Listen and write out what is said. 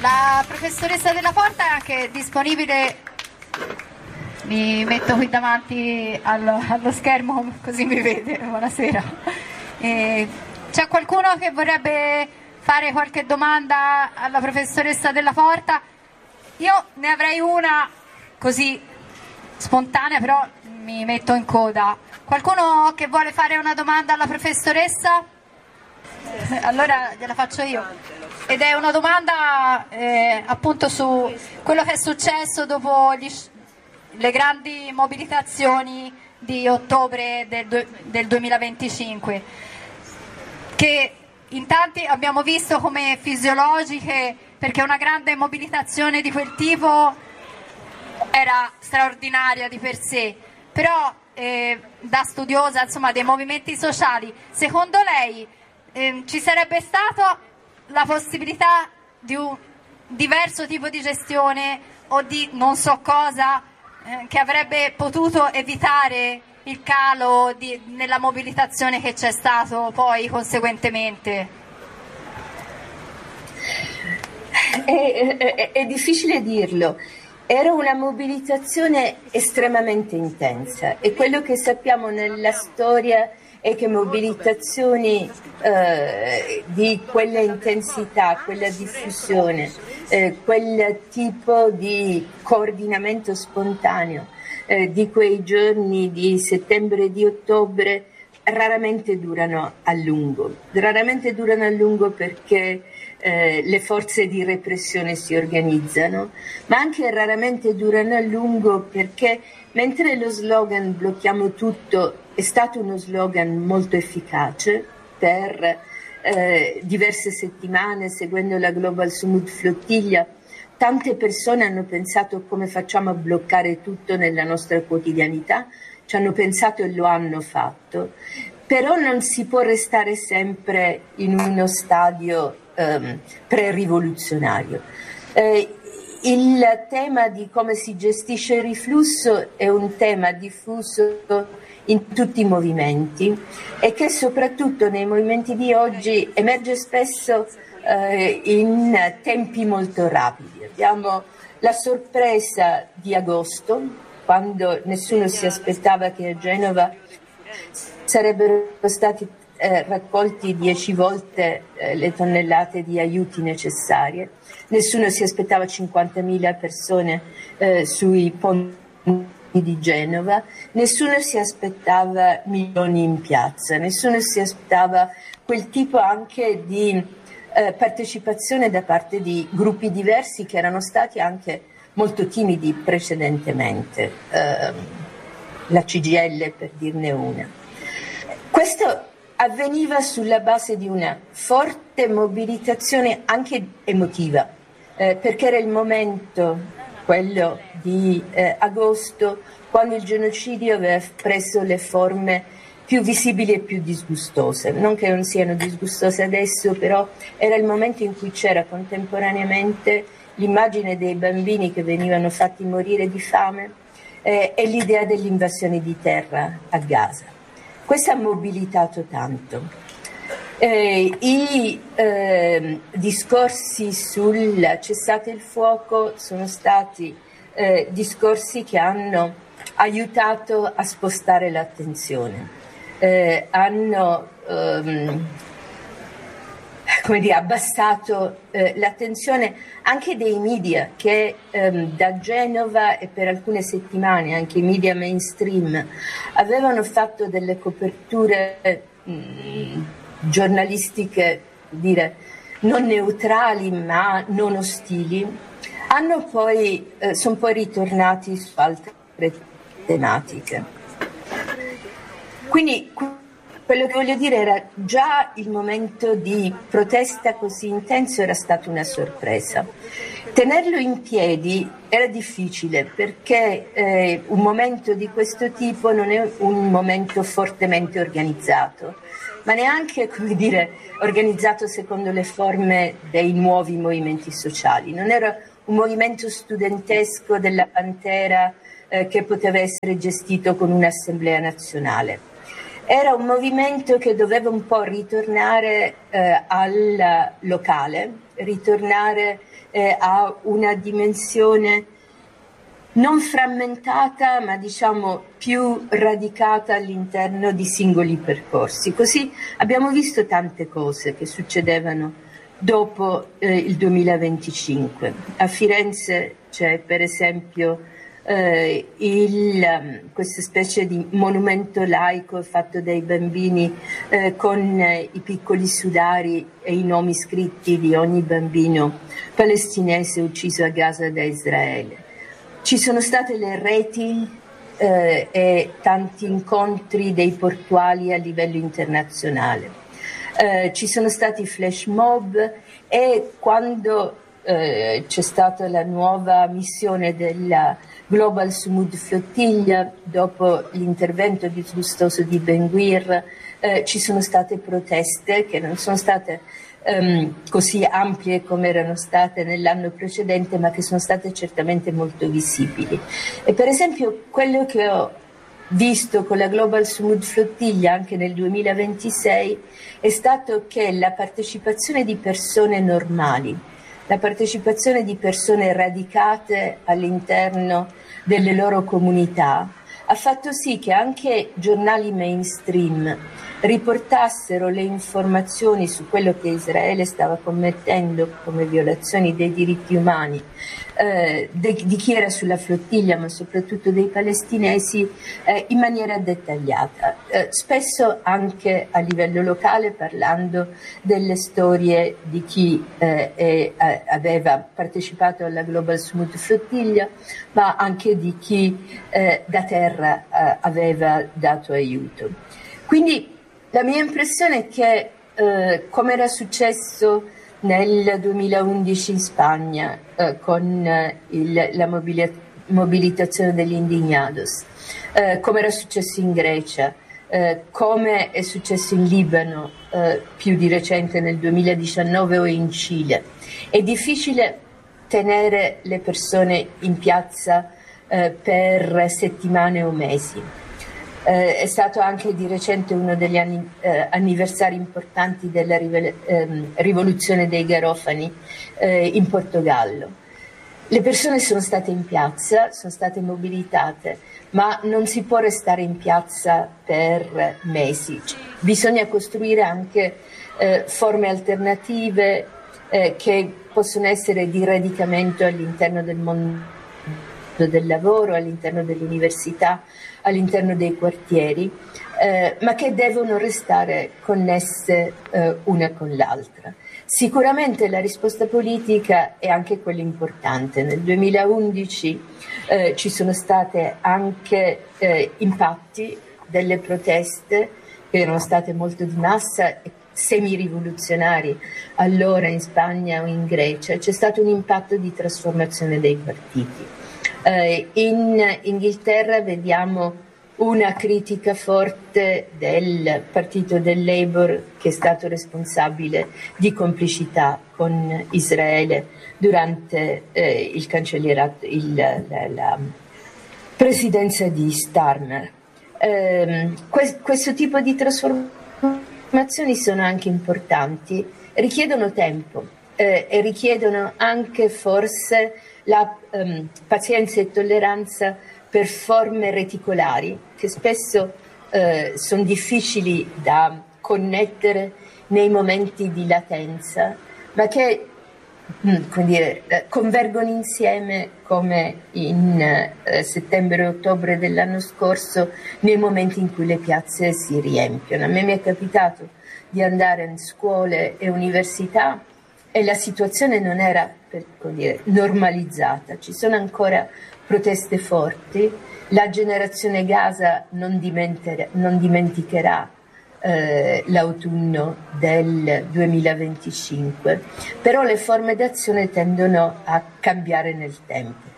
La professoressa Della Porta è anche disponibile, mi metto qui davanti allo schermo così mi vede. Buonasera. C'è qualcuno che vorrebbe fare qualche domanda alla professoressa Della Porta? Io ne avrei una così spontanea, però mi metto in coda. Qualcuno che vuole fare una domanda alla professoressa? Allora gliela faccio io. Ed è una domanda appunto su quello che è successo dopo le grandi mobilitazioni di ottobre del 2025, che in tanti abbiamo visto come fisiologiche, perché una grande mobilitazione di quel tipo era straordinaria di per sé, però da studiosa, insomma, dei movimenti sociali, secondo lei ci sarebbe stata la possibilità di un diverso tipo di gestione o di non so cosa che avrebbe potuto evitare il calo nella mobilitazione che c'è stato poi conseguentemente? È difficile dirlo. Era una mobilitazione estremamente intensa e quello che sappiamo nella storia è che mobilitazioni di quella intensità, quella diffusione, quel tipo di coordinamento spontaneo di quei giorni di settembre e di ottobre raramente durano a lungo. Raramente durano a lungo perché le forze di repressione si organizzano, ma anche raramente durano a lungo perché mentre lo slogan "blocchiamo tutto" è stato uno slogan molto efficace per diverse settimane, seguendo la Global Summit Flottiglia, tante persone hanno pensato: come facciamo a bloccare tutto nella nostra quotidianità? Ci hanno pensato e lo hanno fatto, però non si può restare sempre in uno stadio pre-rivoluzionario. Il tema di come si gestisce il riflusso è un tema diffuso in tutti i movimenti e che soprattutto nei movimenti di oggi emerge spesso in tempi molto rapidi. Abbiamo la sorpresa di agosto, quando nessuno si aspettava che a Genova sarebbero stati raccolti 10 volte le tonnellate di aiuti necessarie. Nessuno si aspettava 50.000 persone sui ponti di Genova, nessuno si aspettava milioni in piazza, nessuno si aspettava quel tipo anche di partecipazione da parte di gruppi diversi che erano stati anche molto timidi precedentemente, la CGIL per dirne una. Questo avveniva sulla base di una forte mobilitazione anche emotiva, perché era il momento, quello di agosto, quando il genocidio aveva preso le forme più visibili e più disgustose. Non che non siano disgustose adesso, però era il momento in cui c'era contemporaneamente l'immagine dei bambini che venivano fatti morire di fame e l'idea dell'invasione di terra a Gaza. Questo ha mobilitato tanto. I discorsi sul cessate il fuoco sono stati discorsi che hanno aiutato a spostare l'attenzione, hanno abbassato l'attenzione anche dei media che da Genova e per alcune settimane anche i media mainstream avevano fatto delle coperture giornalistiche, non neutrali ma non ostili, sono poi ritornati su altre tematiche. Quindi quello che voglio dire era già il momento di protesta così intenso era stata una sorpresa. Tenerlo in piedi era difficile perché un momento di questo tipo non è un momento fortemente organizzato, ma neanche, organizzato secondo le forme dei nuovi movimenti sociali. Non era un movimento studentesco della Pantera che poteva essere gestito con un'assemblea nazionale. Era un movimento che doveva un po' ritornare al locale, ritornare a una dimensione non frammentata, ma diciamo più radicata all'interno di singoli percorsi. Così abbiamo visto tante cose che succedevano dopo il 2025. A Firenze c'è per esempio questa specie di monumento laico fatto dai bambini con i piccoli sudari e i nomi scritti di ogni bambino palestinese ucciso a Gaza da Israele. Ci sono state le reti e tanti incontri dei portuali a livello internazionale. Ci sono stati flash mob e quando c'è stata la nuova missione della Global Sumud Flottiglia, dopo l'intervento disgustoso di Ben Gvir, ci sono state proteste che non sono state così ampie come erano state nell'anno precedente, ma che sono state certamente molto visibili. E per esempio quello che ho visto con la Global Sumud Flottiglia anche nel 2026 è stato che la partecipazione di persone normali, la partecipazione di persone radicate all'interno delle loro comunità ha fatto sì che anche giornali mainstream riportassero le informazioni su quello che Israele stava commettendo come violazioni dei diritti umani di chi era sulla flottiglia, ma soprattutto dei palestinesi, in maniera dettagliata, spesso anche a livello locale, parlando delle storie di chi aveva partecipato alla Global Sumud Flottiglia, ma anche di chi da terra aveva dato aiuto. Quindi la mia impressione è che, come era successo nel 2011 in Spagna con la mobilitazione degli indignados, come era successo in Grecia, come è successo in Libano più di recente nel 2019 o in Cile, è difficile tenere le persone in piazza per settimane o mesi. È stato anche di recente uno degli anniversari importanti della rivoluzione dei Garofani in Portogallo. Le persone sono state in piazza, sono state mobilitate, ma non si può restare in piazza per mesi. Bisogna costruire anche forme alternative che possono essere di radicamento all'interno del mondo del lavoro, all'interno dell'università, all'interno dei quartieri, ma che devono restare connesse una con l'altra. Sicuramente la risposta politica è anche quella importante. Nel 2011 ci sono state anche impatti delle proteste che erano state molto di massa e semi-rivoluzionari allora in Spagna o in Grecia. C'è stato un impatto di trasformazione dei partiti. In Inghilterra vediamo una critica forte del partito del Labour, che è stato responsabile di complicità con Israele durante il cancellierato, la presidenza di Starmer. Questo tipo di trasformazioni sono anche importanti, richiedono tempo e richiedono anche forse la pazienza e tolleranza per forme reticolari che spesso sono difficili da connettere nei momenti di latenza, ma che convergono insieme come in settembre e ottobre dell'anno scorso nei momenti in cui le piazze si riempiono. A me mi è capitato di andare in scuole e università e la situazione non era normalizzata, ci sono ancora proteste forti, la generazione Gaza non dimenticherà l'autunno del 2025, però le forme d'azione tendono a cambiare nel tempo.